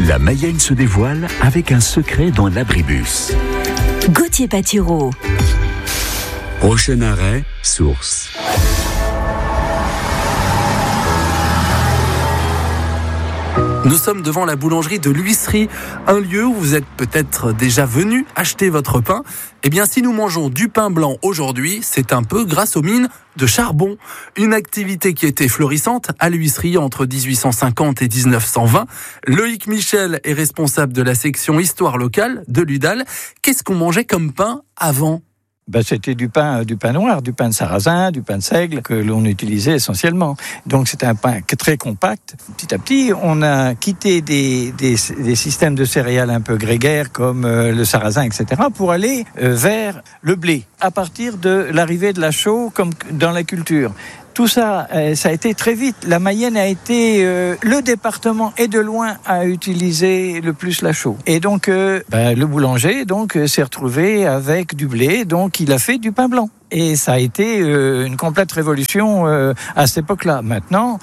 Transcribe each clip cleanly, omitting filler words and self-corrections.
La Mayenne se dévoile avec un secret dans l'abribus. Gauthier Patureau. Prochain arrêt, Source. Nous sommes devant la boulangerie de l'Huisserie, un lieu où vous êtes peut-être déjà venu acheter votre pain. Eh bien, si nous mangeons du pain blanc aujourd'hui, c'est un peu grâce aux mines de charbon. Une activité qui était florissante à l'Huisserie entre 1850 et 1920. Loïc Michel est responsable de la section histoire locale de l'UDAL. Qu'est-ce qu'on mangeait comme pain avant ? C'était du pain noir, du pain de sarrasin, du pain de seigle que l'on utilisait essentiellement. Donc c'était un pain très compact. Petit à petit, on a quitté des systèmes de céréales un peu grégaires comme le sarrasin, etc., pour aller vers le blé. À partir de l'arrivée de la chaux, comme dans la culture. Tout ça, ça a été très vite. La Mayenne a été le département et de loin à utiliser le plus la chaux. Et donc, le boulanger s'est retrouvé avec du blé, donc il a fait du pain blanc. Et ça a été une complète révolution à cette époque-là. Maintenant,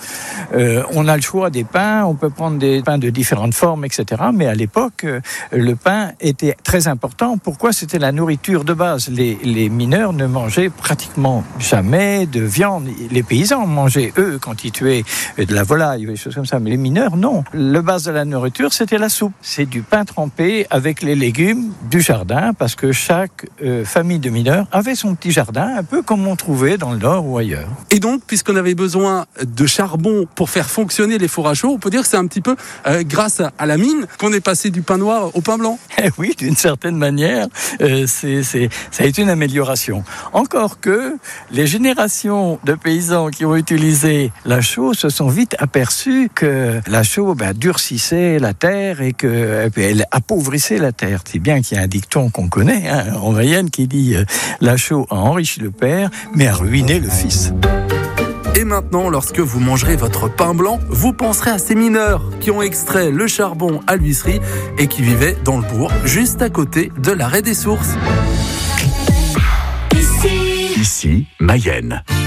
on a le choix des pains, on peut prendre des pains de différentes formes, etc. Mais à l'époque, le pain était très important. Pourquoi ? C'était la nourriture de base. Les mineurs ne mangeaient pratiquement jamais de viande. Les paysans mangeaient, eux, quand ils tuaient de la volaille ou des choses comme ça. Mais les mineurs, non. Le base de la nourriture, c'était la soupe. C'est du pain trempé avec les légumes du jardin, parce que chaque famille de mineurs avait son petit jardin, un peu comme on trouvait dans le Nord ou ailleurs. Et donc, puisqu'on avait besoin de charbon pour faire fonctionner les fours à chaux, on peut dire que c'est un petit peu grâce à la mine qu'on est passé du pain noir au pain blanc. Oui, d'une certaine manière, ça a été une amélioration. Encore que les générations de paysans qui ont utilisé la chaux se sont vite aperçus que la chaux durcissait la terre et qu'elle appauvrissait la terre. C'est bien qu'il y a un dicton qu'on connaît en Mayenne qui dit la chaux a enrichi le père, mais a ruiné le fils. Et maintenant, lorsque vous mangerez votre pain blanc, vous penserez à ces mineurs qui ont extrait le charbon à l'Huisserie et qui vivaient dans le bourg, juste à côté de l'arrêt des Sources. Ici, Mayenne.